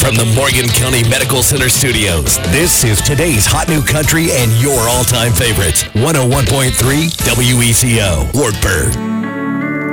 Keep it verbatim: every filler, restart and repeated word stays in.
from the Morgan County Medical Center studios, this is today's Hot New Country and your all-time favorites. one oh one point three W E C O, Wartburg.